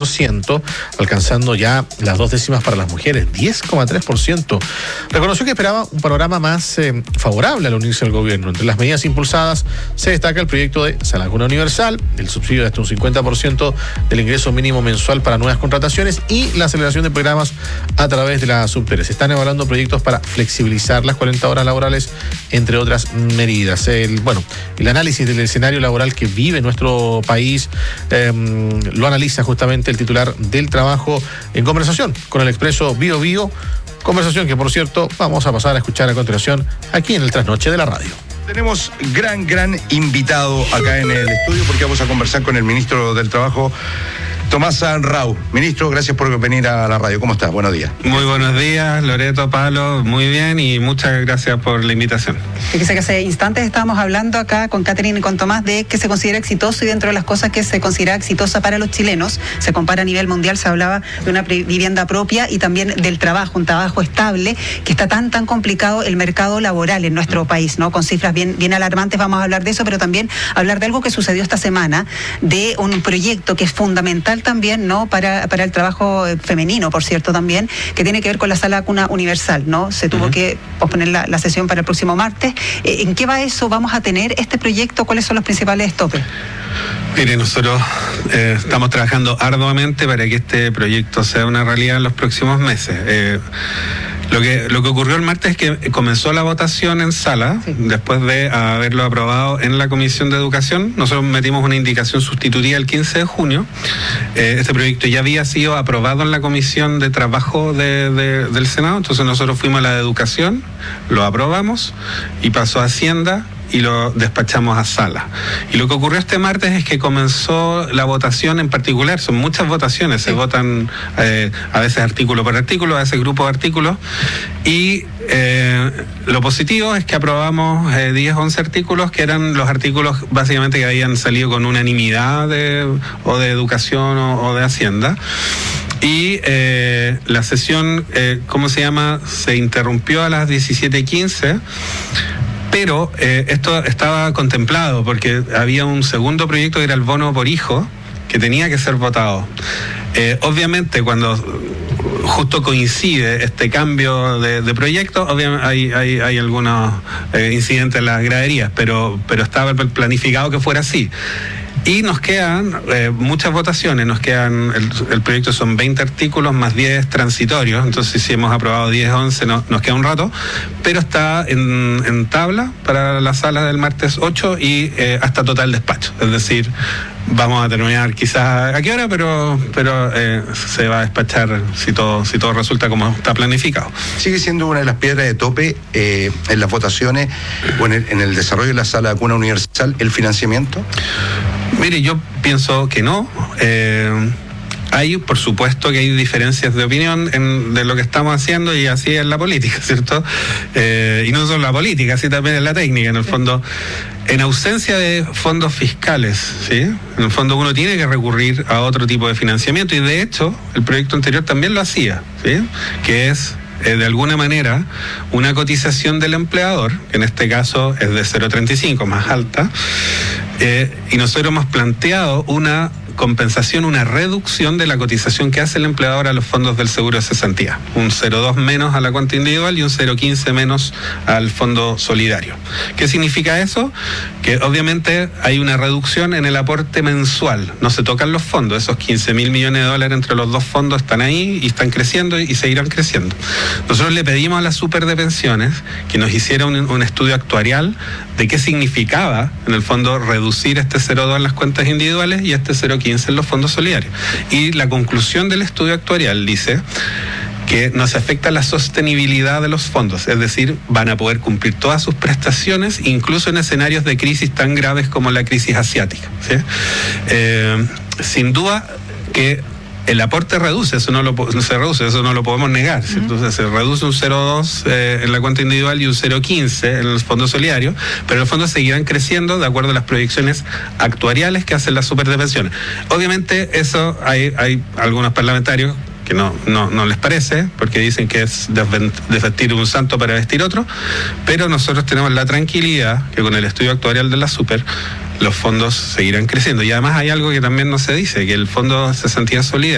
10%, alcanzando ya las 2 décimas para las mujeres, 10,3%. Reconoció que esperaba un panorama más favorable al unirse al gobierno. Entre las medidas impulsadas se destaca el proyecto de Salario Universal, el subsidio de hasta un 50% del ingreso mínimo mensual para nuevas contrataciones y la aceleración de programas a través de la Subter. Se están evaluando proyectos para flexibilizar las 40 horas laborales, entre otras medidas. El análisis del escenario laboral que vive nuestro país lo analiza justamente el titular del trabajo en conversación con el Expreso Bio Bio, conversación que, por cierto, vamos a pasar a escuchar a continuación aquí en el Trasnoche de la Radio. Tenemos gran invitado acá en el estudio porque vamos a conversar con el ministro del Trabajo, Tomás Rau. Ministro, gracias por venir a la radio. ¿Cómo estás? Buenos días. Muy buenos días, Loreto, Pablo. Muy bien y muchas gracias por la invitación. Fíjese que hace instantes estábamos hablando acá con Catherine y con Tomás de que se considera exitoso, y dentro de las cosas que se considera exitosa para los chilenos, se compara a nivel mundial, se hablaba de una vivienda propia y también del trabajo, un trabajo estable, que está tan complicado el mercado laboral en nuestro país, ¿no? Con cifras bien alarmantes, vamos a hablar de eso, pero también hablar de algo que sucedió esta semana, de un proyecto que es fundamental también, ¿no? Para el trabajo femenino, por cierto, también, que tiene que ver con la Sala Cuna Universal, ¿no? Se tuvo que posponer la sesión para el próximo martes. ¿En qué va eso? ¿Vamos a tener este proyecto? ¿Cuáles son los principales topes? Mire, nosotros estamos trabajando arduamente para que este proyecto sea una realidad en los próximos meses. Lo que ocurrió el martes es que comenzó la votación en sala, sí, después de haberlo aprobado en la Comisión de Educación. Nosotros metimos una indicación sustitutiva el 15 de junio. Este proyecto ya había sido aprobado en la Comisión de Trabajo del Senado, entonces nosotros fuimos a la de Educación, lo aprobamos y pasó a Hacienda y lo despachamos a sala. Y lo que ocurrió este martes es que comenzó la votación en particular. Son muchas votaciones, se votan a veces artículo por artículo, a veces grupo de artículos, y lo positivo es que aprobamos 11 artículos, que eran los artículos básicamente que habían salido con unanimidad o de Educación o de Hacienda. Y la sesión, se interrumpió a las 17:15, pero esto estaba contemplado porque había un segundo proyecto que era el bono por hijo, que tenía que ser votado. Obviamente, cuando justo coincide este cambio de proyecto, obviamente hay algunos incidentes en las graderías, pero estaba planificado que fuera así. Y nos quedan muchas votaciones, el proyecto son 20 artículos más 10 transitorios, entonces si hemos aprobado 11 nos queda un rato, pero está en tabla para la sala del martes 8 y hasta total despacho, es decir, vamos a terminar quizás a qué hora, pero se va a despachar si todo resulta como está planificado. ¿Sigue siendo una de las piedras de tope en las votaciones o en el desarrollo de la Sala Cuna Universal el financiamiento? Mire, yo pienso que no. Hay, por supuesto, que hay diferencias de opinión de lo que estamos haciendo, y así es la política, ¿cierto? Y no solo la política, así también es la técnica. En el fondo, en ausencia de fondos fiscales, ¿sí? En el fondo uno tiene que recurrir a otro tipo de financiamiento, y de hecho el proyecto anterior también lo hacía, ¿sí? Que es de alguna manera una cotización del empleador, que en este caso es de 0,35, más alta, y nosotros hemos planteado una compensación, una reducción de la cotización que hace el empleador a los fondos del seguro de cesantía. Un 0,2 menos a la cuenta individual y un 0,15 menos al fondo solidario. ¿Qué significa eso? Que obviamente hay una reducción en el aporte mensual. No se tocan los fondos. Esos 15.000 millones de dólares entre los dos fondos están ahí y están creciendo y seguirán creciendo. Nosotros le pedimos a la Super de Pensiones que nos hiciera un estudio actuarial de qué significaba, en el fondo, reducir este 0,2 en las cuentas individuales y este 0,15 en los fondos solidarios. Y la conclusión del estudio actuarial dice que no se afecta la sostenibilidad de los fondos, es decir, van a poder cumplir todas sus prestaciones, incluso en escenarios de crisis tan graves como la crisis asiática, ¿sí? Sin duda que el aporte reduce, eso no lo podemos negar, ¿sí? Entonces se reduce un 0,2 en la cuenta individual y un 0,15 en los fondos solidarios, pero los fondos seguirán creciendo de acuerdo a las proyecciones actuariales que hacen las Super de Pensiones. Obviamente eso hay algunos parlamentarios que no les parece, porque dicen que es desvestir un santo para vestir otro, pero nosotros tenemos la tranquilidad que con el estudio actuarial de la Super los fondos seguirán creciendo. Y además hay algo que también no se dice, que el fondo de cesantía solidaria